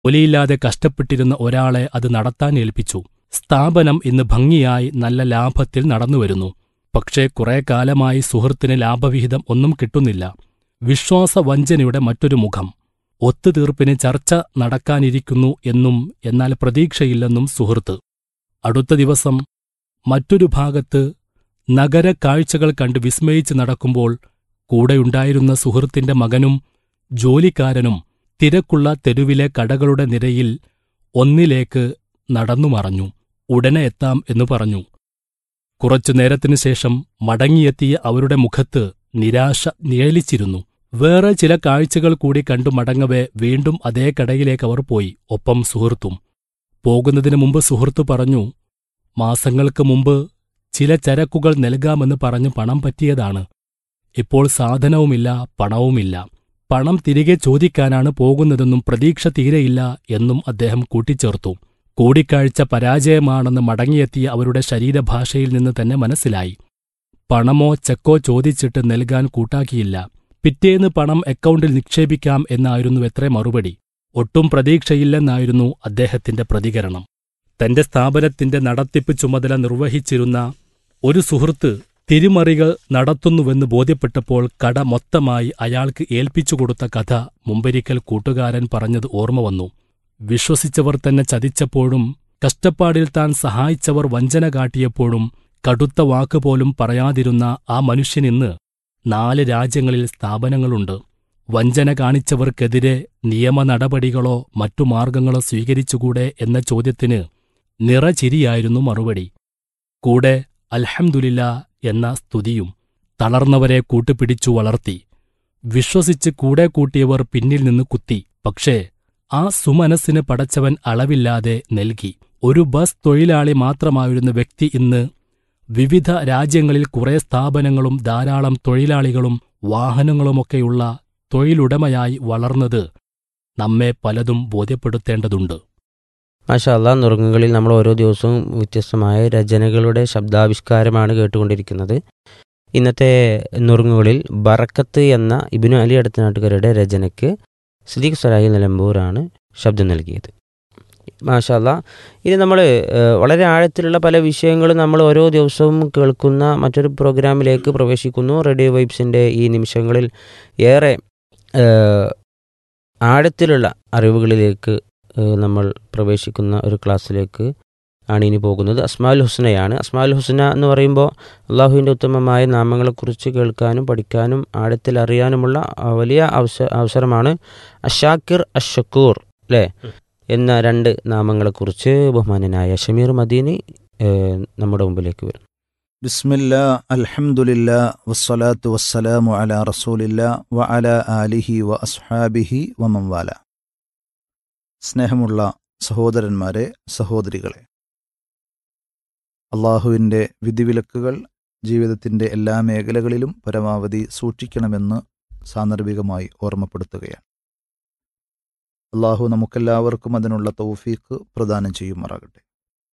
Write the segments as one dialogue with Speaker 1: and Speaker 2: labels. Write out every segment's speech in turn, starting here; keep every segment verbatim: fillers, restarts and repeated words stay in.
Speaker 1: ജോലിയില്ലാതെ കഷ്ടപ്പെട്ടിരുന്ന ഒരാളെ അത് നടത്താൻ ഏൽപ്പിച്ചു. സ്ഥാപനം ഇന്ന് ഭംഗിയായി നല്ല ലാഭത്തിൽ നടന്നുവരുന്നു. പക്ഷേ കുറെ കാലമായി സുഹൃത്തിന് ലാഭവിഹിതം ഒന്നും കിട്ടുന്നില്ല. വിശ്വാസവഞ്ചനയുടെ മറ്റൊരു മുഖം. ഒത്തുതീർപ്പിന് ചർച്ച നടക്കാനിരിക്കുന്നു എന്നും എന്നാൽ പ്രതീക്ഷയില്ലെന്നും സുഹൃത്ത്. അടുത്ത ദിവസം മറ്റൊരു ഭാഗത്ത് നഗരക്കാഴ്ചകൾ കണ്ട് വിസ്മയിച്ച് നടക്കുമ്പോൾ കൂടെയുണ്ടായിരുന്ന സുഹൃത്തിന്റെ മകനും ജോലിക്കാരനും തിരക്കുള്ള തെരുവിലെ കടകളുടെ നിരയിൽ ഒന്നിലേക്ക് നടന്നു മറഞ്ഞു. ഉടനെ എത്താം എന്നു പറഞ്ഞു. കുറച്ചു നേരത്തിനു ശേഷം മടങ്ങിയെത്തിയ അവരുടെ മുഖത്ത് നിരാശ നിഴലിച്ചിരുന്നു. വേറെ ചില കാഴ്ചകൾ കൂടി കണ്ടു മടങ്ങവേ വീണ്ടും അതേ കടയിലേക്ക് അവർ പോയി, ഒപ്പം സുഹൃത്തും. പോകുന്നതിനു മുമ്പ് സുഹൃത്തു പറഞ്ഞു, മാസങ്ങൾക്ക് മുമ്പ് ചില ചരക്കുകൾ നൽകാമെന്ന് പറഞ്ഞ് പണം പറ്റിയതാണ്. ഇപ്പോൾ സാധനവുമില്ല, പണവുമില്ല. പണം തിരികെ ചോദിക്കാനാണ് പോകുന്നതെന്നും പ്രതീക്ഷ തീരെയില്ല എന്നും അദ്ദേഹം കൂട്ടിച്ചേർത്തു. കൂടിക്കാഴ്ച പരാജയമാണെന്ന് മടങ്ങിയെത്തിയ അവരുടെ ശരീരഭാഷയിൽ നിന്ന് തന്നെ മനസ്സിലായി. പണമോ ചെക്കോ ചോദിച്ചിട്ട് നൽകാൻ കൂട്ടാക്കിയില്ല. പിറ്റേന്ന് പണം അക്കൗണ്ടിൽ നിക്ഷേപിക്കാം എന്നായിരുന്നുവെത്രേ മറുപടി. ഒട്ടും പ്രതീക്ഷയില്ലെന്നായിരുന്നു അദ്ദേഹത്തിന്റെ പ്രതികരണം. തന്റെ സ്ഥാപനത്തിന്റെ നടത്തിപ്പ് ചുമതല നിർവഹിച്ചിരുന്ന ഒരു സുഹൃത്ത് തിരിമറികൾ നടത്തുന്നുവെന്ന് ബോധ്യപ്പെട്ടപ്പോൾ കട മൊത്തമായി അയാൾക്ക് ഏൽപ്പിച്ചുകൊടുത്ത കഥ മുമ്പൊരിക്കൽ കൂട്ടുകാരൻ പറഞ്ഞത് ഓർമ്മ വന്നു. വിശ്വസിച്ചവർ തന്നെ ചതിച്ചപ്പോഴും കഷ്ടപ്പാടിൽ താൻ സഹായിച്ചവർ വഞ്ചന കാട്ടിയപ്പോഴും കടുത്ത വാക്കുപോലും പറയാതിരുന്ന ആ മനുഷ്യനിന്ന് നാല് രാജ്യങ്ങളിൽ സ്ഥാപനങ്ങളുണ്ട്. വഞ്ചന കാണിച്ചവർക്കെതിരെ നിയമ നടപടികളോ മറ്റു മാർഗങ്ങളോ സ്വീകരിച്ചുകൂടെ എന്ന ചോദ്യത്തിന് നിറചിരിയായിരുന്നു മറുപടി. കൂടെ അൽഹംദുലില്ലാ എന്ന സ്തുതിയും. തളർന്നവരെ കൂട്ടുപിടിച്ചു വളർത്തി. വിശ്വസിച്ച് കൂടെ കൂട്ടിയവർ പിന്നിൽ നിന്ന് കുത്തി. പക്ഷേ ആ സുമനസ്സിന് പടച്ചവൻ അളവില്ലാതെ നൽകി. ഒരു ബസ് തൊഴിലാളി മാത്രമായിരുന്ന വ്യക്തി ഇന്ന് വിവിധ രാജ്യങ്ങളിൽ കുറെ സ്ഥാപനങ്ങളും ധാരാളം തൊഴിലാളികളും വാഹനങ്ങളുമൊക്കെയുള്ള തൊഴിലുടമയായി വളർന്നത് നമ്മെ പലതും ബോധ്യപ്പെടുത്തേണ്ടതുണ്ട്.
Speaker 2: മാഷാ അല്ലാ, നുറുങ്ങുകളിൽ നമ്മൾ ഓരോ ദിവസവും വ്യത്യസ്തമായ രചനകളുടെ ശബ്ദാവിഷ്കാരമാണ് കേട്ടുകൊണ്ടിരിക്കുന്നത്. ഇന്നത്തെ നുറുങ്ങുകളിൽ ബറക്കത്ത് എന്ന ഇബ്നു അലി അടുത്തനാട്ടുകാരുടെ രചനയ്ക്ക് സിദ്ദീഖ് സലാഹി നിലമ്പൂരാണ് ശബ്ദം നൽകിയത്. മാഷാ അല്ലാ, ഇനി നമ്മൾ വളരെ ആഴത്തിലുള്ള പല വിഷയങ്ങളും നമ്മൾ ഓരോ ദിവസവും കേൾക്കുന്ന മറ്റൊരു പ്രോഗ്രാമിലേക്ക് പ്രവേശിക്കുന്നു. റേഡിയോ വൈബ്സിൻ്റെ ഈ നിമിഷങ്ങളിൽ ഏറെ ആഴത്തിലുള്ള അറിവുകളിലേക്ക് നമ്മൾ പ്രവേശിക്കുന്ന ഒരു ക്ലാസ്സിലേക്ക് ആണ് ഇനി പോകുന്നത്. അസ്മാഉൽ ഹുസ്നയാണ്. അസ്മാഉൽ ഹുസ്ന എന്ന് പറയുമ്പോൾ അള്ളാഹുവിൻ്റെ ഉത്തമമായ നാമങ്ങളെക്കുറിച്ച് കേൾക്കാനും പഠിക്കാനും ആഴത്തിൽ അറിയാനുമുള്ള വലിയ അവസ അവസരമാണ്. അഷാക്കിർ, അഷക്കൂർ അല്ലേ എന്ന രണ്ട് നാമങ്ങളെക്കുറിച്ച് ബഹുമാനനായ ഷമീർ മദീനി നമ്മുടെ മുമ്പിലേക്ക് വരും.
Speaker 3: ബിസ്മില്ലാ, അൽഹംദുലില്ലാ, വസ്സലാത്തു വസ്സലാമു അലാ റസൂലില്ലാ വ അലാ ആലിഹി വ അസ്ഹാബിഹി വമൻ വാല. സ്നേഹമുള്ള സഹോദരന്മാരെ, സഹോദരികളെ, അള്ളാഹുവിൻ്റെ വിധിവിലക്കുകൾ ജീവിതത്തിൻ്റെ എല്ലാ മേഖലകളിലും പരമാവധി സൂക്ഷിക്കണമെന്ന് സാന്ദർഭികമായി ഓർമ്മപ്പെടുത്തുകയാണ്. അള്ളാഹു നമുക്കെല്ലാവർക്കും അതിനുള്ള തൗഫീഖ് പ്രദാനം ചെയ്യുമാറാകട്ടെ.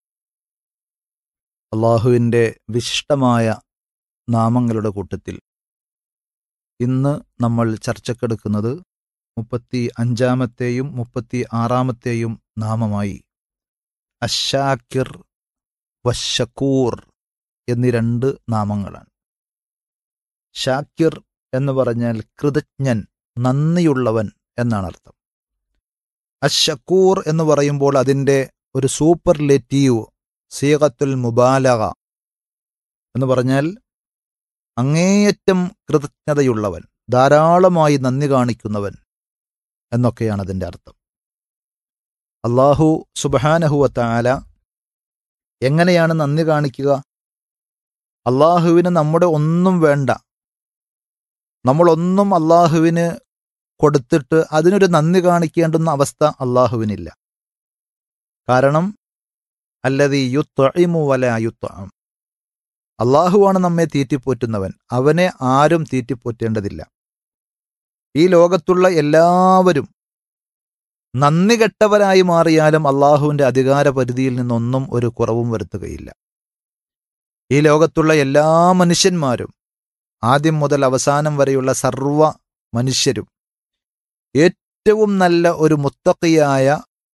Speaker 3: അള്ളാഹുവിൻ്റെ വിശിഷ്ടമായ നാമങ്ങളുടെ കൂട്ടത്തിൽ ഇന്ന് നമ്മൾ ചർച്ചക്കെടുക്കുന്നത് മുപ്പത്തി അഞ്ചാമത്തെയും മുപ്പത്തി ആറാമത്തെയും നാമമായി അശാക്കിർ വശക്കൂർ എന്നീ രണ്ട് നാമങ്ങളാണ്. ഷാക്കിർ എന്ന് പറഞ്ഞാൽ കൃതജ്ഞൻ, നന്ദിയുള്ളവൻ എന്നാണ് അർത്ഥം. അശക്കൂർ എന്ന് പറയുമ്പോൾ അതിൻ്റെ ഒരു സൂപ്പർലേറ്റീവ് സീഗത്തുൽ മുബാലഗ എന്ന് പറഞ്ഞാൽ അങ്ങേയറ്റം കൃതജ്ഞതയുള്ളവൻ, ധാരാളമായി നന്ദി കാണിക്കുന്നവൻ എന്നൊക്കെയാണ് അതിൻ്റെ അർത്ഥം. അള്ളാഹു സുബ്ഹാനഹു വ തആല എങ്ങനെയാണ് നന്ദി കാണിക്കുക? അള്ളാഹുവിന് നമ്മുടെ ഒന്നും വേണ്ട, നമ്മളൊന്നും അള്ളാഹുവിന് കൊടുത്തിട്ട് അതിനൊരു നന്ദി കാണിക്കേണ്ടുന്ന അവസ്ഥ അള്ളാഹുവിനില്ല. കാരണം അല്ലദീ യുത്ഇമു വലാ യുത്അം, അള്ളാഹുവാണ് നമ്മെ തീറ്റിപ്പോറ്റുന്നവൻ, അവനെ ആരും തീറ്റിപ്പോറ്റേണ്ടതില്ല. ഈ ലോകത്തുള്ള എല്ലാവരും നന്ദി കെട്ടവരായി മാറിയാലും അള്ളാഹുവിൻ്റെ അധികാര പരിധിയിൽ നിന്നൊന്നും ഒരു കുറവും വരുത്തുകയില്ല. ഈ ലോകത്തുള്ള എല്ലാ മനുഷ്യന്മാരും, ആദ്യം മുതൽ അവസാനം വരെയുള്ള സർവ്വ മനുഷ്യരും ഏറ്റവും നല്ല ഒരു മുത്തഖിയായ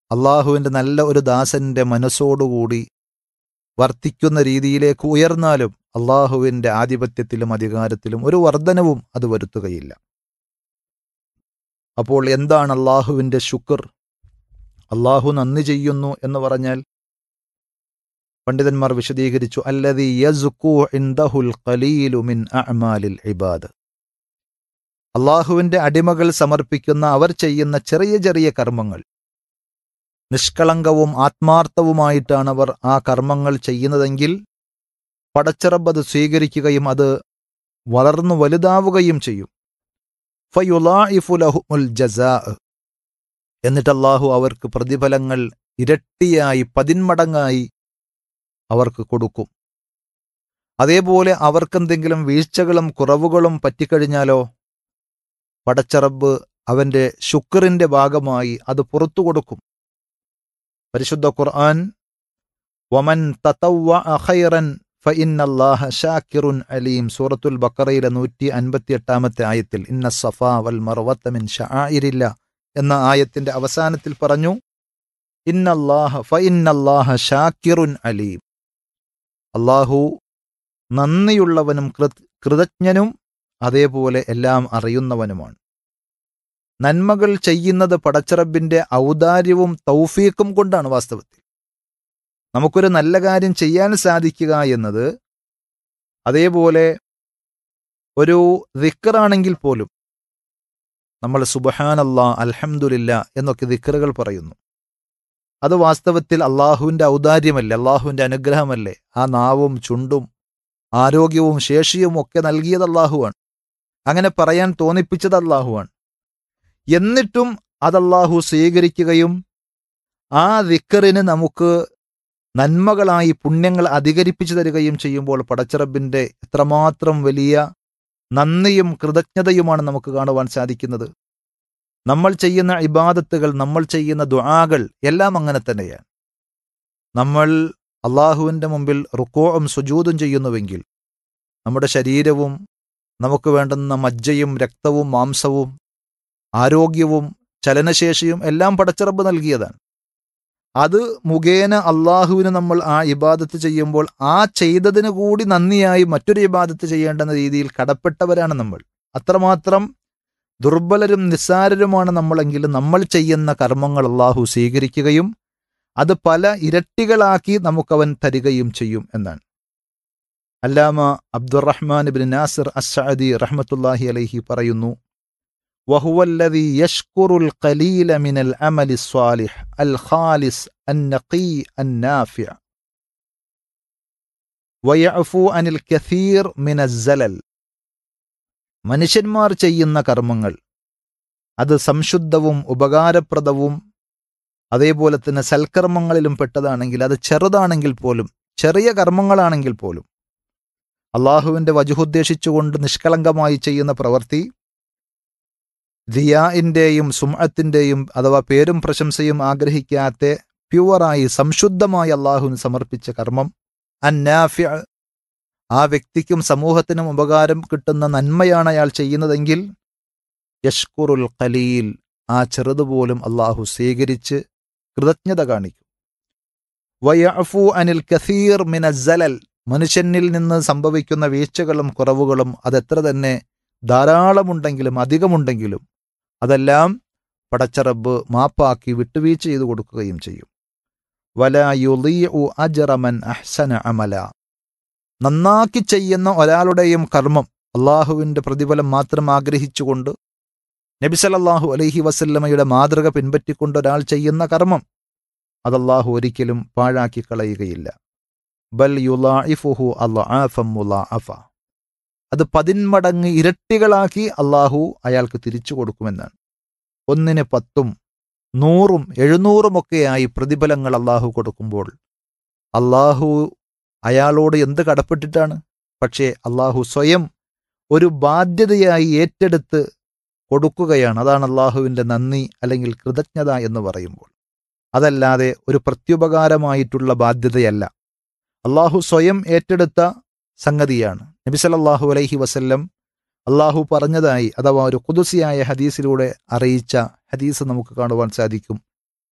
Speaker 3: അള്ളാഹുവിൻ്റെ നല്ല ഒരു ദാസന്റെ മനസ്സോടുകൂടി വർത്തിക്കുന്ന രീതിയിലേക്ക് ഉയർന്നാലും അള്ളാഹുവിൻ്റെ ആധിപത്യത്തിലും അധികാരത്തിലും ഒരു വർധനവും അത് വരുത്തുകയില്ല. അപ്പോൾ എന്താണ് അള്ളാഹുവിൻ്റെ ശുക്ർ? അള്ളാഹു നന്ദി ചെയ്യുന്നു എന്ന് പറഞ്ഞാൽ പണ്ഡിതന്മാർ വിശദീകരിച്ചു, അല്ലദീ യസ്കൂ ഇൻദഹുൽ ഖലീലു മിൻ അഅ്മാലിൽ ഇബാദ്. അള്ളാഹുവിൻ്റെ അടിമകൾ സമർപ്പിക്കുന്ന, അവർ ചെയ്യുന്ന ചെറിയ ചെറിയ കർമ്മങ്ങൾ, നിഷ്കളങ്കവും ആത്മാർത്ഥവുമായിട്ടാണ് അവർ ആ കർമ്മങ്ങൾ ചെയ്യുന്നതെങ്കിൽ പടച്ചറബ് അത് സ്വീകരിക്കുകയും അത് വളർന്നു വലുതാവുകയും ചെയ്യും. ഫയുളാഇഫു ലഹുമുൽ ജസാ, എന്നിട്ട് അള്ളാഹു അവർക്ക് പ്രതിഫലങ്ങൾ ഇരട്ടിയായി പതിന്മടങ്ങായി അവർക്ക് കൊടുക്കും. അതേപോലെ അവർക്കെന്തെങ്കിലും വീഴ്ചകളും കുറവുകളും പറ്റിക്കഴിഞ്ഞാലോ പടച്ചറബ് അവൻ്റെ ശുക്റിൻ്റെ ഭാഗമായി അത് പുറത്തു കൊടുക്കും. പരിശുദ്ധ ഖുർആൻ വമൻ തതവ്വഅ ഖൈറൻ ഫഇന്നല്ലാഹ ശാകിറുൻ അലീം, സൂറത്തുൽ ബഖറയിലെ നൂറ്റി അൻപത്തി എട്ടാമത്തെ ആയത്തിൽ ഇന്ന സഫാ വൽ മർവത മിൻ ശആഇരില്ല എന്ന ആയത്തിന്റെ അവസാനത്തിൽ പറഞ്ഞു ഇന്നല്ലാഹ ഫഇന്നല്ലാഹ ശാകിറുൻ അലീം. അള്ളാഹു നന്ദിയുള്ളവനും കൃതജ്ഞനും അതേപോലെ എല്ലാം അറിയുന്നവനുമാണ്. നന്മകൾ ചെയ്യുന്നത് പടച്ചറബിന്റെ ഔദാര്യവും തൗഫീഖും കൊണ്ടാണ്. വാസ്തവത്തിൽ നമുക്കൊരു നല്ല കാര്യം ചെയ്യാൻ സാധിക്കുക എന്നത്, അതേപോലെ ഒരു ദിക്റാണെങ്കിൽ പോലും നമ്മൾ സുബ്ഹാനല്ലാഹ് അൽഹംദുലില്ലാഹ് എന്നൊക്കെ ദിക്റുകൾ പറയുന്നു. അത് വാസ്തവത്തിൽ അള്ളാഹുവിൻ്റെ ഔദാര്യമല്ലേ, അള്ളാഹുവിൻ്റെ അനുഗ്രഹമല്ലേ? ആ നാവും ചുണ്ടും ആരോഗ്യവും ശേഷിയും ഒക്കെ നൽകിയത് അള്ളാഹുവാണ്. അങ്ങനെ പറയാൻ തോന്നിപ്പിച്ചത് അള്ളാഹുവാണ്. എന്നിട്ടും അത് അള്ളാഹു സ്വീകരിക്കുകയും ആ ദിക്റിന് നമുക്ക് നന്മകളായി പുണ്യങ്ങൾ അധികരിപ്പിച്ചു തരികയും ചെയ്യുമ്പോൾ പടച്ചറബിൻ്റെ എത്രമാത്രം വലിയ നന്ദിയും കൃതജ്ഞതയുമാണ് നമുക്ക് കാണുവാൻ സാധിക്കുന്നത്. നമ്മൾ ചെയ്യുന്ന ഇബാദത്തുകൾ, നമ്മൾ ചെയ്യുന്ന ദുആകൾ എല്ലാം അങ്ങനെ തന്നെയാണ്. നമ്മൾ അള്ളാഹുവിൻ്റെ മുമ്പിൽ റുക്കോഉം സുജൂദും ചെയ്യുന്നുവെങ്കിൽ നമ്മുടെ ശരീരവും നമുക്ക് വേണ്ടുന്ന മജ്ജയും രക്തവും മാംസവും ആരോഗ്യവും ചലനശേഷിയും എല്ലാം പടച്ചറബ് നൽകിയതാണ്. അത് മുഖേന അള്ളാഹുവിന് നമ്മൾ ആ ഇബാദത്ത് ചെയ്യുമ്പോൾ ആ ചെയ്തതിന് കൂടി നന്ദിയായി മറ്റൊരു ഇബാദത്ത് ചെയ്യേണ്ടെന്ന രീതിയിൽ കടപ്പെട്ടവരാണ് നമ്മൾ. അത്രമാത്രം ദുർബലരും നിസ്സാരരുമാണ് നമ്മളെങ്കിലും നമ്മൾ ചെയ്യുന്ന കർമ്മങ്ങൾ അള്ളാഹു സ്വീകരിക്കുകയും അത് പല ഇരട്ടികളാക്കി നമുക്കവൻ തരികയും ചെയ്യും എന്നാണ്. അല്ലാമ അബ്ദുറഹ്മാൻ ഇബ്നു നാസിർ അസ്സഅദി റഹ്മത്തുള്ളാഹി അലൈഹി പറയുന്നു, വഹുവല്ലദീ യശ്കുറുൽ ഖലീല മിനൽ അമലി സ്വാലിഹ് അൽ ഖാലിസ് അന്നഖീ അന്നാഫിഅ വയഅഫു അനിൽ കസീർ മിനൽ സലൽ. മനുഷ്യന്മാർ ചെയ്യുന്ന കർമ്മങ്ങൾ അത് സംശുദ്ധവും ഉപകാരപ്രദവും അതേപോലെ തന്നെ സൽക്കർമ്മങ്ങളിലും പെട്ടതാണെങ്കിൽ, അത് ചെറുതാണെങ്കിൽ പോലും, ചെറിയ കർമ്മങ്ങളാണെങ്കിൽ പോലും അള്ളാഹുവിൻ്റെ വജുഹുദ്ദേശിച്ചുകൊണ്ട് നിഷ്കളങ്കമായി ചെയ്യുന്ന പ്രവൃത്തി, ദിയാഇൻ്റെയും സുംഅത്തിൻ്റെയും അഥവാ പേരും പ്രശംസയും ആഗ്രഹിക്കാത്ത പ്യുവറായി സംശുദ്ധമായി അള്ളാഹുവിന് സമർപ്പിച്ച കർമ്മം, അന്നാഫിഅ, ആ വ്യക്തിക്കും സമൂഹത്തിനും ഉപകാരം കിട്ടുന്ന നന്മയാണ് അയാൾ ചെയ്യുന്നതെങ്കിൽ യഷ്കുറുൽ ഖലീൽ, ആ ചെറുതുപോലും അള്ളാഹു സ്വീകരിച്ച് കൃതജ്ഞത കാണിക്കും. വയഅഫു അനിൽ കസീർ മിനൽ സലൽ, മനുഷ്യനിൽ നിന്ന് സംഭവിക്കുന്ന വീഴ്ചകളും കുറവുകളും അതെത്ര തന്നെ ധാരാളമുണ്ടെങ്കിലും അധികമുണ്ടെങ്കിലും അതെല്ലാം പടച്ചറബ് മാപ്പാക്കി വിട്ടുവീഴ്ച ചെയ്തു കൊടുക്കുകയും ചെയ്യും. വലാ യുളീഉ അജ്റ മൻ അഹ്സന അമല, നന്നാക്കി ചെയ്യുന്ന ഒരാളുടെയും കർമ്മം അള്ളാഹുവിൻ്റെ പ്രതിഫലം മാത്രം ആഗ്രഹിച്ചുകൊണ്ട് നബി സല്ലല്ലാഹു അലൈഹി വസല്ലമയുടെ മാതൃക പിൻപറ്റിക്കൊണ്ട് ഒരാൾ ചെയ്യുന്ന കർമ്മം അത് അള്ളാഹു ഒരിക്കലും പാഴാക്കി കളയുകയില്ല. ബൽ യുളാഇഫുഹു അദ്ആഫൻ മുളാഅഫ, അത് പതിന്മടങ്ങ് ഇരട്ടികളാക്കി അള്ളാഹു അയാൾക്ക് തിരിച്ചു കൊടുക്കുമെന്നാണ്. ഒന്നിന് പത്തും നൂറും എഴുന്നൂറുമൊക്കെയായി പ്രതിഫലങ്ങൾ അള്ളാഹു കൊടുക്കുമ്പോൾ അള്ളാഹു അയാളോട് എന്ത് കടപ്പെട്ടിട്ടാണ്? പക്ഷേ അള്ളാഹു സ്വയം ഒരു ബാധ്യതയായി ഏറ്റെടുത്ത് കൊടുക്കുകയാണ്. അതാണ് അള്ളാഹുവിൻ്റെ നന്ദി അല്ലെങ്കിൽ കൃതജ്ഞത എന്ന് പറയുമ്പോൾ. അതല്ലാതെ ഒരു പ്രത്യുപകാരമായിട്ടുള്ള ബാധ്യതയല്ല, അള്ളാഹു സ്വയം ഏറ്റെടുത്ത സംഗതിയാണ്. നബി സല്ലല്ലാഹു അലൈഹി വസല്ലം അള്ളാഹു പറഞ്ഞതായി അഥവാ ഒരു ഖുദ്സിയായ ഹദീസിലൂടെ അറിയിച്ച ഹദീസ് നമുക്ക് കാണുവാൻ സാധിക്കും.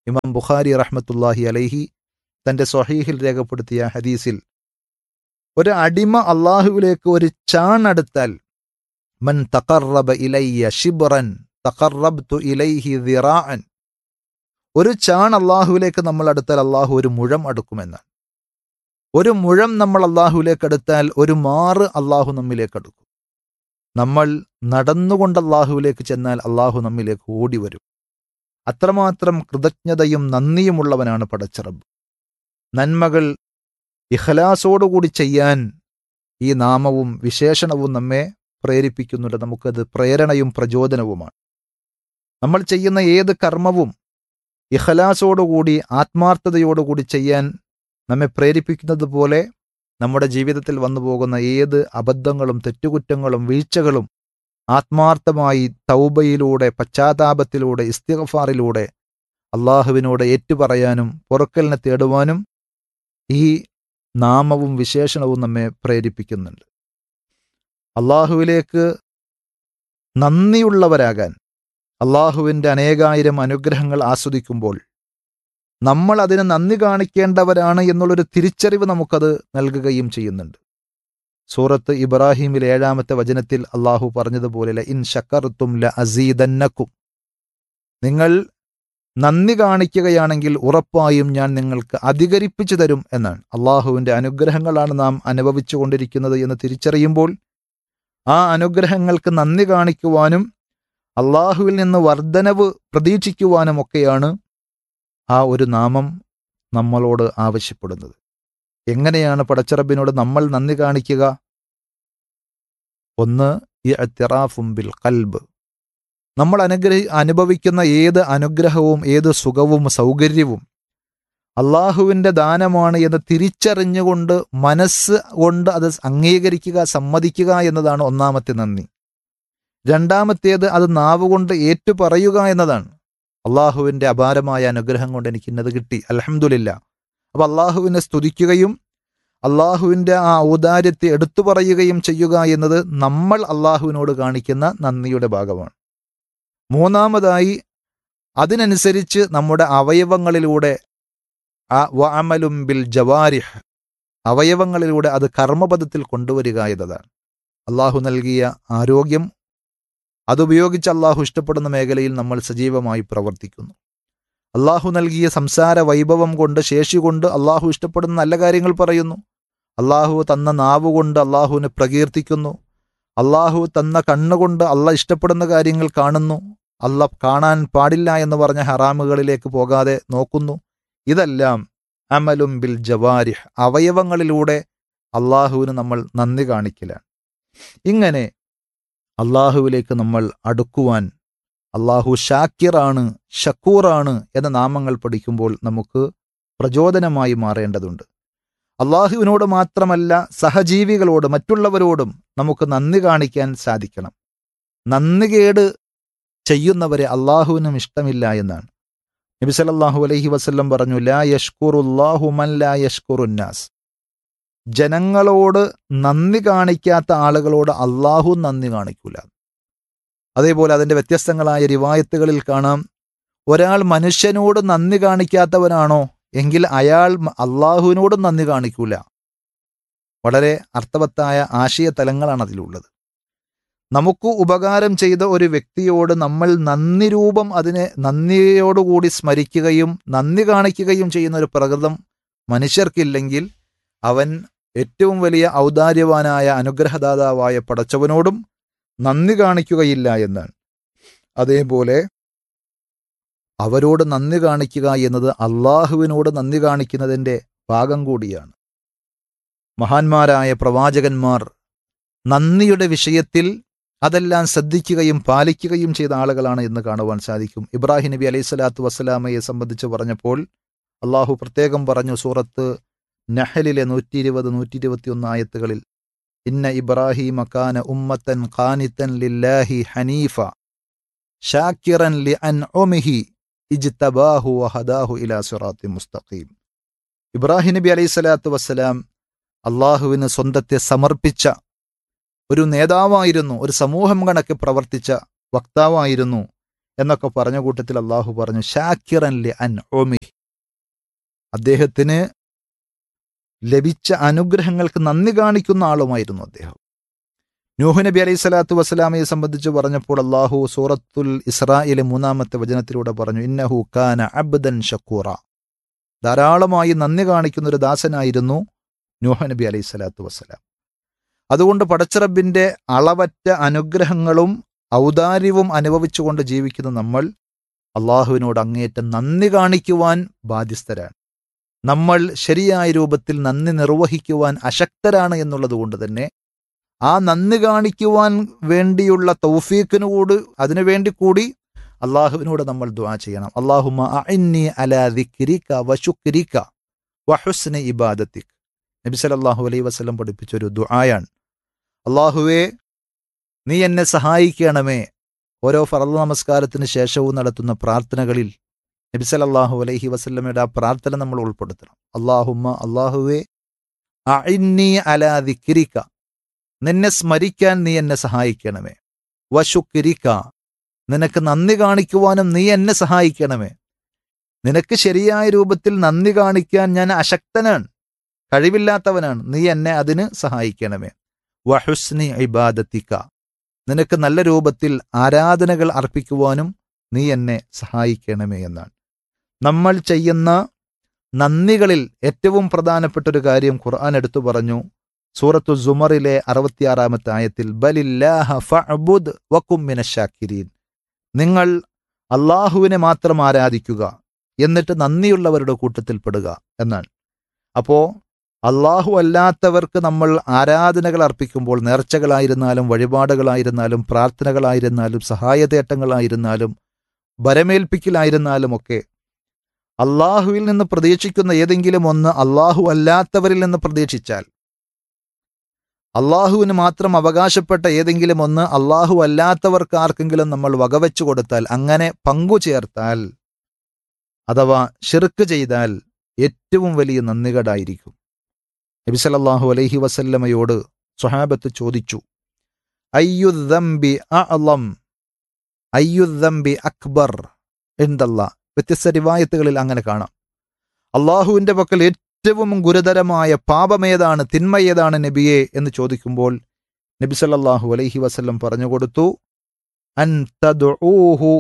Speaker 3: ഇമാം ബുഖാരി റഹ്മത്തുള്ളാഹി അലൈഹി തൻ്റെ സ്വഹീഹിൽ രേഖപ്പെടുത്തിയ ഹദീസിൽ ഒരു അടിമ അള്ളാഹുവിലേക്ക് ഒരു ചാണടുത്താൽ മൻ തഖറബ ഇലയ്യ ഷിബ്റൻ തഖറബ്തു ഇലൈഹി ദിറാഅൻ, ഒരു ചാൺ അള്ളാഹുവിലേക്ക് നമ്മൾ അടുത്താൽ അള്ളാഹു ഒരു മുഴം അടുക്കുമെന്നാണ്. ഒരു മുഴം നമ്മൾ അള്ളാഹുവിലേക്ക് അടുത്താൽ ഒരു മാറ് അള്ളാഹു നമ്മിലേക്ക് അടുക്കും. നമ്മൾ നടന്നുകൊണ്ട് അള്ളാഹുവിലേക്ക് ചെന്നാൽ അള്ളാഹു നമ്മിലേക്ക് ഓടി വരും. അത്രമാത്രം കൃതജ്ഞതയും നന്ദിയുമുള്ളവനാണ് പടച്ചറബ്. നന്മകൾ ഇഖ്ലാസോടുകൂടി ചെയ്യാൻ ഈ നാമവും വിശേഷണവും നമ്മെ പ്രേരിപ്പിക്കുന്നുണ്ട്. നമുക്കത് പ്രേരണയും പ്രചോദനവുമാണ്. നമ്മൾ ചെയ്യുന്ന ഏത് കർമ്മവും ഇഖ്ലാസോടുകൂടി ആത്മാർത്ഥതയോടുകൂടി ചെയ്യാൻ നമ്മെ പ്രേരിപ്പിക്കുന്നത് പോലെ നമ്മുടെ ജീവിതത്തിൽ വന്നു പോകുന്ന ഏത് അബദ്ധങ്ങളും തെറ്റുകുറ്റങ്ങളും വീഴ്ചകളും ആത്മാർത്ഥമായി തൗബയിലൂടെ പശ്ചാത്താപത്തിലൂടെ ഇസ്തിഗ്ഫാറിലൂടെ അള്ളാഹുവിനോട് ഏറ്റുപറയാനും പൊറുക്കലിനെ തേടുവാനും ഈ നാമവും വിശേഷണവും നമ്മെ പ്രേരിപ്പിക്കുന്നുണ്ട്. അള്ളാഹുവിലേക്ക് നന്ദിയുള്ളവരാകാൻ അള്ളാഹുവിൻ്റെ അനേകായിരം അനുഗ്രഹങ്ങൾ ആസ്വദിക്കുമ്പോൾ നമ്മൾ അതിന് നന്ദി കാണിക്കേണ്ടവരാണ് എന്നുള്ളൊരു തിരിച്ചറിവ് നമുക്കത് നൽകുകയും ചെയ്യുന്നുണ്ട്. സൂറത്ത് ഇബ്രാഹിമിൽ ഏഴാമത്തെ വചനത്തിൽ അള്ളാഹു പറഞ്ഞതുപോലെ ല ഇൻ ശക്കർത്തും ല അസീദന്നക്കും, നിങ്ങൾ നന്ദി കാണിക്കുകയാണെങ്കിൽ ഉറപ്പായും ഞാൻ നിങ്ങൾക്ക് അധികരിപ്പിച്ചു തരും എന്നാണ്. അള്ളാഹുവിൻ്റെ അനുഗ്രഹങ്ങളാണ് നാം അനുഭവിച്ചു കൊണ്ടിരിക്കുന്നത് എന്ന് തിരിച്ചറിയുമ്പോൾ ആ അനുഗ്രഹങ്ങൾക്ക് നന്ദി കാണിക്കുവാനും അള്ളാഹുവിൽ നിന്ന് വർധനവ് പ്രതീക്ഷിക്കുവാനും ഒക്കെയാണ് ആ ഒരു നാമം നമ്മളോട് ആവശ്യപ്പെടുന്നത്. എങ്ങനെയാണ് പടച്ചറബിനോട് നമ്മൾ നന്ദി കാണിക്കുക? ഒന്ന് ഇഅ്തിറാഫും ബിൽ ഖൽബ്, നമ്മൾ അനുഗ്രഹി അനുഭവിക്കുന്ന ഏത് അനുഗ്രഹവും ഏത് സുഖവും സൗകര്യവും അള്ളാഹുവിൻ്റെ ദാനമാണ് എന്ന് തിരിച്ചറിഞ്ഞുകൊണ്ട് മനസ്സ് കൊണ്ട് അത് അംഗീകരിക്കുക, സമ്മതിക്കുക എന്നതാണ് ഒന്നാമത്തെ നന്ദി. രണ്ടാമത്തേത് അത് നാവുകൊണ്ട് ഏറ്റുപറയുക എന്നതാണ്. അള്ളാഹുവിൻ്റെ അപാരമായ അനുഗ്രഹം കൊണ്ട് എനിക്ക് ഇന്നത് കിട്ടി, അൽഹംദുലില്ലാ. അപ്പോൾ അള്ളാഹുവിനെ സ്തുതിക്കുകയും അള്ളാഹുവിൻ്റെ ആ ഔദാര്യത്തെ എടുത്തു പറയുകയും ചെയ്യുക എന്നത് നമ്മൾ അള്ളാഹുവിനോട് കാണിക്കുന്ന നന്ദിയുടെ ഭാഗമാണ്. മൂന്നാമതായി അതിനനുസരിച്ച് നമ്മുടെ അവയവങ്ങളിലൂടെ ആ വഅമലും ബിൽ ജവാരിഹ്, അവയവങ്ങളിലൂടെ അത് കർമ്മപദത്തിൽ കൊണ്ടുവരിക എന്നതാണ്. അള്ളാഹു നൽകിയ ആരോഗ്യം അതുപയോഗിച്ച് അള്ളാഹു ഇഷ്ടപ്പെടുന്ന മേഖലയിൽ നമ്മൾ സജീവമായി പ്രവർത്തിക്കുന്നു. അള്ളാഹു നൽകിയ സംസാര വൈഭവം കൊണ്ട്, ശേഷി കൊണ്ട് അള്ളാഹു ഇഷ്ടപ്പെടുന്ന നല്ല കാര്യങ്ങൾ പറയുന്നു. അള്ളാഹു തന്ന നാവുകൊണ്ട് അള്ളാഹുവിനെ പ്രകീർത്തിക്കുന്നു. അള്ളാഹു തന്ന കണ്ണുകൊണ്ട് അള്ളാഹ് ഇഷ്ടപ്പെടുന്ന കാര്യങ്ങൾ കാണുന്നു. അള്ളാഹ് കാണാൻ പാടില്ല എന്ന് പറഞ്ഞ ഹറാമുകളിലേക്ക് പോകാതെ നോക്കുന്നു. ഇതെല്ലാം അമലും ബിൽ ജവാരിഹ്, അവയവങ്ങളിലൂടെ അള്ളാഹുവിന് നമ്മൾ നന്ദി കാണിക്കലാണ്. ഇങ്ങനെ അള്ളാഹുവിലേക്ക് നമ്മൾ അടുക്കുവാൻ അള്ളാഹു ഷാക്കിറാണ്, ഷക്കൂറാണ് എന്ന നാമങ്ങൾ പഠിക്കുമ്പോൾ നമുക്ക് പ്രചോദനമായി മാറേണ്ടതുണ്ട്. അള്ളാഹുവിനോട് മാത്രമല്ല സഹജീവികളോട്, മറ്റുള്ളവരോടും നമുക്ക് നന്ദി കാണിക്കാൻ സാധിക്കണം. നന്ദികേട് ചെയ്യുന്നവരെ അള്ളാഹുവിനും ഇഷ്ടമില്ല എന്നാണ്. നബി സല്ലല്ലാഹു അലൈഹി വസല്ലം പറഞ്ഞു, ലാ യഷ്കുറുല്ലാഹു മൻ ലാ യഷ്കുറുന്നാസ്, ജനങ്ങളോട് നന്ദി കാണിക്കാത്ത ആളുകളോട് അള്ളാഹു നന്ദി കാണിക്കൂല. അതേപോലെ അതിൻ്റെ വ്യത്യസ്തങ്ങളായ റിവായത്തുകളിൽ കാണാം, ഒരാൾ മനുഷ്യനോട് നന്ദി കാണിക്കാത്തവനാണോ എങ്കിൽ അയാൾ അള്ളാഹുവിനോടും നന്ദി കാണിക്കൂല. വളരെ അർത്ഥവത്തായ ആശയ തലങ്ങളാണ് അതിലുള്ളത്. നമുക്ക് ഉപകാരം ചെയ്ത ഒരു വ്യക്തിയോട് നമ്മൾ നന്ദി രൂപം അതിനെ നന്ദിയോടുകൂടി സ്മരിക്കുകയും നന്ദി കാണിക്കുകയും ചെയ്യുന്ന ഒരു പ്രകൃതം മനുഷ്യർക്കില്ലെങ്കിൽ അവൻ ഏറ്റവും വലിയ ഔദാര്യവാനായ അനുഗ്രഹദാതാവായ പടച്ചവനോടും നന്ദി കാണിക്കുകയില്ല എന്നാണ്. അതേപോലെ അവരോട് നന്ദി കാണിക്കുക എന്നത് അള്ളാഹുവിനോട് നന്ദി കാണിക്കുന്നതിൻ്റെ ഭാഗം കൂടിയാണ്. മഹാന്മാരായ പ്രവാചകന്മാർ നന്ദിയുടെ വിഷയത്തിൽ അതെല്ലാം ശ്രദ്ധിക്കുകയും പാലിക്കുകയും ചെയ്ത ആളുകളാണ് എന്ന് കാണുവാൻ സാധിക്കും. ഇബ്രാഹിം നബി അലൈഹി സ്വലാത്തു വസ്സലാമയെ സംബന്ധിച്ച് പറഞ്ഞപ്പോൾ അള്ളാഹു പ്രത്യേകം പറഞ്ഞു സൂറത്ത് നഹലിലെ നൂറ്റി ഇരുപത് നൂറ്റി ഇരുപത്തി ഒന്ന് ആയത്തുകളിൽ, ഇന്ന ഇബ്രാഹിമ കാന ഉമ്മത്തൻ ഖാനിത്തൻ ലില്ലാഹി ഹനീഫ ഷാക്കിറൻ ലിഅൻഉമിഹി ഇജ്തബാഹു വഹദാഹു ഇലാ സിറാത്തി മുസ്തഖീം. ഇബ്രാഹിം നബി അലൈഹി സ്വലാത്തു വസ്സലാം അള്ളാഹുവിന് സ്വന്തത്തെ സമർപ്പിച്ച ഒരു നേതാവായിരുന്നു, ഒരു സമൂഹം കണക്ക് പ്രവർത്തിച്ച വക്താവായിരുന്നു. എന്നൊക്കെ പറഞ്ഞ കൂട്ടത്തിൽ അള്ളാഹു പറഞ്ഞു ഷാക്കിറൻ ലി അൻഉമി, അദ്ദേഹത്തിന് ലഭിച്ച അനുഗ്രഹങ്ങൾക്ക് നന്ദി കാണിക്കുന്ന ആളുമായിരുന്നു അദ്ദേഹം. നൂഹ് നബി അലൈഹി സ്വലാത്തു വസ്സലാമയെ സംബന്ധിച്ച് പറഞ്ഞപ്പോൾ അള്ളാഹു സൂറത്തുൽ ഇസ്രായിലെ മൂന്നാമത്തെ വചനത്തിലൂടെ പറഞ്ഞു ഇന്നഹു കാന അബ്ദൻ ഷക്കൂറ, ധാരാളമായി നന്ദി കാണിക്കുന്ന ഒരു ദാസനായിരുന്നു നൂഹ് നബി അലൈഹി സ്വലാത്തു വസ്സലാം. അതുകൊണ്ട് പടച്ചറബിൻ്റെ അളവറ്റ അനുഗ്രഹങ്ങളും ഔദാര്യവും അനുഭവിച്ചുകൊണ്ട് ജീവിക്കുന്ന നമ്മൾ അള്ളാഹുവിനോട് അങ്ങേയറ്റം നന്ദി കാണിക്കുവാൻ ബാധ്യസ്ഥരാണ്. നമ്മൾ ശരിയായ രൂപത്തിൽ നന്ദി നിർവഹിക്കുവാൻ അശക്തരാണ് എന്നുള്ളത് കൊണ്ട് തന്നെ ആ നന്ദി കാണിക്കുവാൻ വേണ്ടിയുള്ള തൗഫീഖിനോട് അതിനുവേണ്ടി കൂടി അള്ളാഹുവിനോട് നമ്മൾ ദുആ ചെയ്യണം. അല്ലാഹുമ്മ അഇന്നി അലാ ദിക്രിക വശുക്രിക വഹുസ്നി ഇബാദത്തിക്. നബി സല്ലല്ലാഹു അലൈഹി വസല്ലം പഠിപ്പിച്ചൊരു ദുആയാണ്. അള്ളാഹുവേ, നീ എന്നെ സഹായിക്കണമേ. ഓരോ ഫർള് നമസ്കാരത്തിന് ശേഷവും നടത്തുന്ന പ്രാർത്ഥനകളിൽ നബി സല്ലല്ലാഹു അലൈഹി വസല്ലമയുടെ ആ പ്രാർത്ഥന നമ്മൾ ഉൾപ്പെടുത്തണം. അല്ലാഹുമ്മ, അല്ലാഹുവേ, അഇന്നി അലാ ദിക്രിക, നിന്നെ സ്മരിക്കാൻ നീ എന്നെ സഹായിക്കണമേ. വശുക്രിക, നിനക്ക് നന്ദി കാണിക്കുവാനും നീ എന്നെ സഹായിക്കണമേ. നിനക്ക് ശരിയായ രൂപത്തിൽ നന്ദി കാണിക്കാൻ ഞാൻ അശക്തനാണ്, കഴിവില്ലാത്തവനാണ്, നീ എന്നെ അതിന് സഹായിക്കണമേ. വഹുസ്നി ഇബാദത്തിക, നിനക്ക് നല്ല രൂപത്തിൽ ആരാധനകൾ അർപ്പിക്കുവാനും നീ എന്നെ സഹായിക്കണമേ എന്നാണ്. നമ്മൾ ചെയ്യുന്ന നന്ദികളിൽ ഏറ്റവും പ്രധാനപ്പെട്ടൊരു കാര്യം ഖുർആൻ എടുത്തു പറഞ്ഞു. സൂറത്തു സുമറിലെ അറുപത്തിയാറാമത്തെ ആയത്തിൽ ബലില്ലാഹ ഫഅ്ബുദ് വകും മിനശ്ശാക്കിരീൻ, നിങ്ങൾ അള്ളാഹുവിനെ മാത്രം ആരാധിക്കുക, എന്നിട്ട് നന്ദിയുള്ളവരുടെ കൂട്ടത്തിൽപ്പെടുക എന്നാണ്. അപ്പോൾ അള്ളാഹു അല്ലാത്തവർക്ക് നമ്മൾ ആരാധനകൾ അർപ്പിക്കുമ്പോൾ, നേർച്ചകളായിരുന്നാലും വഴിപാടുകളായിരുന്നാലും പ്രാർത്ഥനകളായിരുന്നാലും സഹായതേട്ടങ്ങളായിരുന്നാലും ഭരമേൽപ്പിക്കലായിരുന്നാലും ഒക്കെ അള്ളാഹുവിൽ നിന്ന് പ്രതീക്ഷിക്കുന്ന ഏതെങ്കിലും ഒന്ന് അള്ളാഹു അല്ലാത്തവരിൽ നിന്ന് പ്രതീക്ഷിച്ചാൽ, അള്ളാഹുവിന് മാത്രം അവകാശപ്പെട്ട ഏതെങ്കിലും ഒന്ന് അള്ളാഹു അല്ലാത്തവർക്ക് ആർക്കെങ്കിലും നമ്മൾ വകവെച്ചു കൊടുത്താൽ, അങ്ങനെ പങ്കു ചേർത്താൽ അഥവാ ശിർക്ക് ചെയ്താൽ ഏറ്റവും വലിയ നന്ദികേടായിരിക്കും. നബി സല്ലല്ലാഹു അലൈഹി വസല്ലമയോട് സ്വഹാബത്ത് ചോദിച്ചു, അയ്യുദ്ദംബി അഅ്ളം അയ്യുദ്ദംബി അക്ബർ ഇൻദല്ലാഹ്. വ്യത്യസ്ത റിവായത്തുകളിൽ അങ്ങനെ കാണാം. അള്ളാഹുവിൻ്റെ പക്കൽ ഏറ്റവും ഗുരുതരമായ പാപമേതാണ്, തിന്മയേതാണ് നബിയെ എന്ന് ചോദിക്കുമ്പോൾ നബി സല്ലല്ലാഹു അലൈഹി വസല്ലം പറഞ്ഞു കൊടുത്തു, അൻ തദ്ഊഹു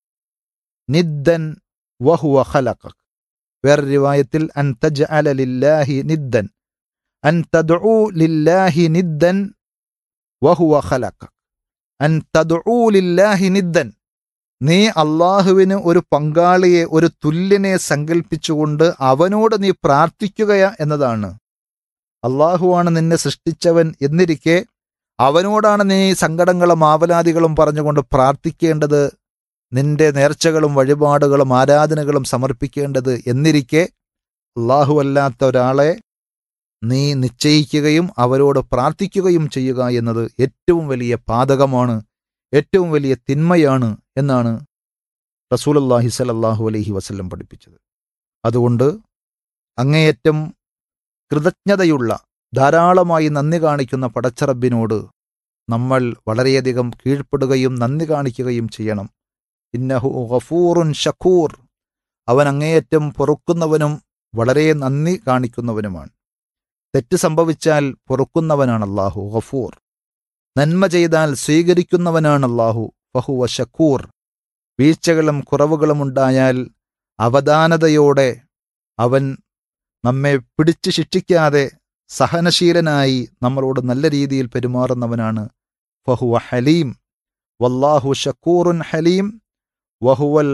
Speaker 3: നിദ്ദൻ വഹുവ ഖലഖക്. വേറെ റിവായത്തിൽ അൻ തജ്അല ലില്ലാഹി നിദ്ദൻ അൻ തദ്ഊ ലില്ലാഹി നിദ്ദൻ വഹുവ ഖലഖക്. അൻ തദ്ഊ ലില്ലാഹി നിദ്ദൻ, നീ അള്ളാഹുവിന് ഒരു പങ്കാളിയെ, ഒരു തുല്യനെ സങ്കല്പിച്ചുകൊണ്ട് അവനോട് നീ പ്രാർത്ഥിക്കുക എന്നതാണ്. അള്ളാഹുവാണ് നിന്നെ സൃഷ്ടിച്ചവൻ എന്നിരിക്കെ അവനോടാണ് നീ സങ്കടങ്ങളും ആവലാദികളും പറഞ്ഞുകൊണ്ട് പ്രാർത്ഥിക്കേണ്ടത്, നിന്റെ നേർച്ചകളും വഴിപാടുകളും ആരാധനകളും സമർപ്പിക്കേണ്ടത് എന്നിരിക്കെ അള്ളാഹു അല്ലാത്ത ഒരാളെ നീ നിശ്ചയിക്കുകയും അവരോട് പ്രാർത്ഥിക്കുകയും ചെയ്യുക എന്നത് ഏറ്റവും വലിയ പാതകമാണ്, ഏറ്റവും വലിയ തിന്മയാണ് എന്നാണ് റസൂലുള്ളാഹി സ്വല്ലല്ലാഹു അലൈഹി വസല്ലം പഠിപ്പിച്ചത്. അതുകൊണ്ട് അങ്ങേയറ്റം കൃതജ്ഞതയുള്ള, ധാരാളമായി നന്ദി കാണിക്കുന്ന പടച്ചറബിനോട് നമ്മൾ വളരെയധികം കീഴ്പ്പെടുകയും നന്ദി കാണിക്കുകയും ചെയ്യണം. ഇന്നഹു ഗഫൂറുൻ ഷക്കൂർ, അവൻ അങ്ങേയറ്റം പൊറുക്കുന്നവനും വളരെ നന്ദി കാണിക്കുന്നവനുമാണ്. തെറ്റ് സംഭവിച്ചാൽ പൊറുക്കുന്നവനാണ് അല്ലാഹു ഗഫൂർ, നന്മ ചെയ്താൽ സ്വീകരിക്കുന്നവനാണ് അല്ലാഹു ഫഹുവ ഷക്കൂർ. വീഴ്ചകളും കുറവുകളും ഉണ്ടായാൽ അവധാനതയോടെ അവൻ നമ്മെ പിടിച്ചു ശിക്ഷിക്കാതെ സഹനശീലനായി നമ്മളോട് നല്ല രീതിയിൽ പെരുമാറുന്നവനാണ് ഫഹുവ ഹലീം. വല്ലാഹു ഷക്കൂറുൻ ഹലീം വഹുവൽ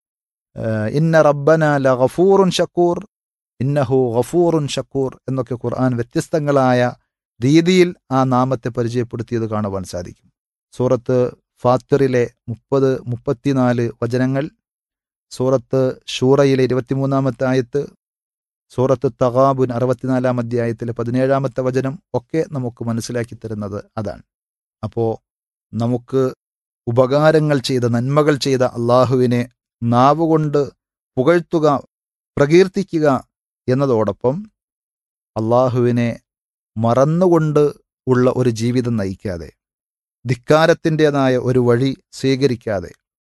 Speaker 3: ഇന്ന റബ്ബന ലഗഫൂറുൻ ഷക്കൂർ ഇന്നഹു ഗഫൂറുൻ ഷക്കൂർ എന്നൊക്കെ ഖുർആൻ വ്യത്യസ്തങ്ങളായ രീതിയിൽ ആ നാമത്തെ പരിചയപ്പെടുത്തിയത് കാണുവാൻ സാധിക്കും. സൂറത്ത് ഫാത്തിറിലെ മുപ്പത് മുപ്പത്തിനാല് വചനങ്ങൾ, സൂറത്ത് ഷൂറയിലെ ഇരുപത്തിമൂന്നാമത്തെ ആയത്ത്, സൂറത്ത് തഗാബുൻ അറുപത്തിനാലാം അധ്യായത്തിലെ പതിനേഴാമത്തെ വചനം ഒക്കെ നമുക്ക് മനസ്സിലാക്കി തരുന്നത് അതാണ്. അപ്പോൾ നമുക്ക് ഉപകാരങ്ങൾ ചെയ്ത, നന്മകൾ ചെയ്ത അള്ളാഹുവിനെ നാവുകൊണ്ട് പുകഴ്ത്തുക, പ്രകീർത്തിക്കുക എന്നതോടൊപ്പം അള്ളാഹുവിനെ മറന്നുകൊണ്ട് ഉള്ള ഒരു ജീവിതം നയിക്കാതെ, ധിക്കാരത്തിൻ്റെതായ ഒരു വഴി സ്വീകരിക്കാതെ,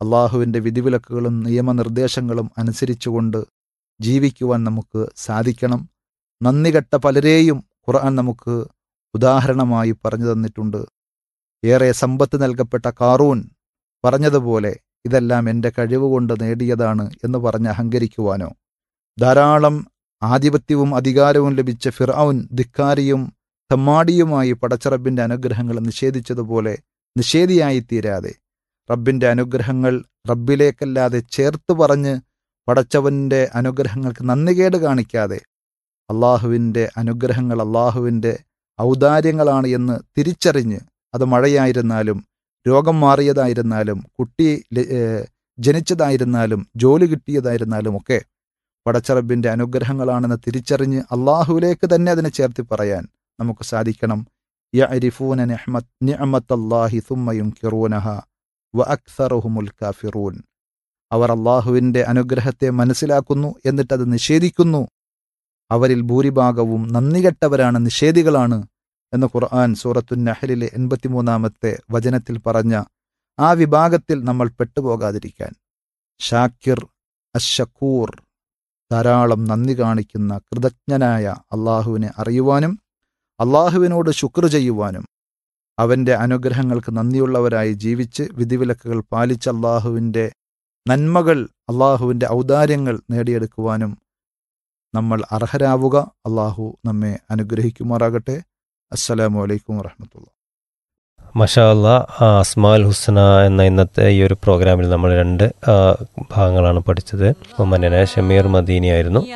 Speaker 3: അള്ളാഹുവിൻ്റെ വിധിവിലക്കുകളും നിയമനിർദ്ദേശങ്ങളും അനുസരിച്ചുകൊണ്ട് ജീവിക്കുവാൻ നമുക്ക് സാധിക്കണം. നന്ദികെട്ട പലരെയും ഖുർആൻ നമുക്ക് ഉദാഹരണമായി പറഞ്ഞു തന്നിട്ടുണ്ട്. ഏറെ സമ്പത്ത് നൽകപ്പെട്ട കാറൂൻ പറഞ്ഞതുപോലെ ഇതെല്ലാം എൻ്റെ കഴിവുകൊണ്ട് നേടിയതാണ് എന്ന് പറഞ്ഞ് അഹങ്കരിക്കുവാനോ, ധാരാളം ആധിപത്യവും അധികാരവും ലഭിച്ച ഫിർഔൻ ധിക്കാരിയും തമ്മാടിയുമായി പടച്ചറബിൻ്റെ അനുഗ്രഹങ്ങൾ നിഷേധിച്ചതുപോലെ നിഷേധിയായിത്തീരാതെ റബ്ബിൻ്റെ അനുഗ്രഹങ്ങൾ റബ്ബിലേക്കല്ലാതെ ചേർത്ത് പറഞ്ഞ് പടച്ചവൻ്റെ അനുഗ്രഹങ്ങൾക്ക് നന്ദികേട് കാണിക്കാതെ അള്ളാഹുവിൻ്റെ അനുഗ്രഹങ്ങൾ അള്ളാഹുവിൻ്റെ ഔദാര്യങ്ങളാണ് എന്ന് തിരിച്ചറിഞ്ഞ്, അത് മഴയായിരുന്നാലും രോഗം മാറിയതായിരുന്നാലും കുട്ടി ജനിച്ചതായിരുന്നാലും ജോലി കിട്ടിയതായിരുന്നാലും ഒക്കെ പടച്ചറബിൻ്റെ അനുഗ്രഹങ്ങളാണെന്ന് തിരിച്ചറിഞ്ഞ് അള്ളാഹുവിലേക്ക് തന്നെ അതിനെ ചേർത്തി പറയാൻ നമുക്ക് സാധിക്കണം. യഅരിഫൂന നിഅമത് നിഅമത്തല്ലാഹി സുമ്മ യുൻകിറൂനഹ വഅക്സറുഹുമുൽ കാഫിറൂൻ. അവർ അള്ളാഹുവിൻ്റെ അനുഗ്രഹത്തെ മനസ്സിലാക്കുന്നു, എന്നിട്ടത് നിഷേധിക്കുന്നു. അവരിൽ ഭൂരിഭാഗവും നന്ദികെട്ടവരാണ്, നിഷേധികളാണ് എന്ന് ഖുർആൻ സൂറത്തുൻ നഹ്ലിലെ എൺപത്തിമൂന്നാമത്തെ വചനത്തിൽ പറഞ്ഞ ആ വിഭാഗത്തിൽ നമ്മൾ പെട്ടുപോകാതിരിക്കാൻ ഷാക്കിർ അഷ്ഷക്കൂർ, ധാരാളം നന്ദി കാണിക്കുന്ന കൃതജ്ഞനായ അള്ളാഹുവിനെ അറിയുവാനും അള്ളാഹുവിനോട് ശുക്ർ ചെയ്യുവാനും അവൻ്റെ അനുഗ്രഹങ്ങൾക്ക് നന്ദിയുള്ളവരായി ജീവിച്ച് വിധിവിലക്കുകൾ പാലിച്ച് അള്ളാഹുവിൻ്റെ നന്മകൾ അള്ളാഹുവിൻ്റെ ഔദാര്യങ്ങൾ നേടിയെടുക്കുവാനും നമ്മൾ അർഹരാവുക. അള്ളാഹു നമ്മെ അനുഗ്രഹിക്കുമാറാകട്ടെ. അസ്സലാമു അലൈക്കും വറഹ്മത്തുള്ളാഹി.
Speaker 4: മാഷാ അല്ലാ. അസ്മാൽ ഹുസ്ന എന്ന ഇന്നത്തെ ഈ ഒരു പ്രോഗ്രാമിൽ നമ്മൾ രണ്ട് ഭാഗങ്ങളാണ് പഠിച്ചത്. മന്നന ഷമീർ മദീനി ആയിരുന്നു.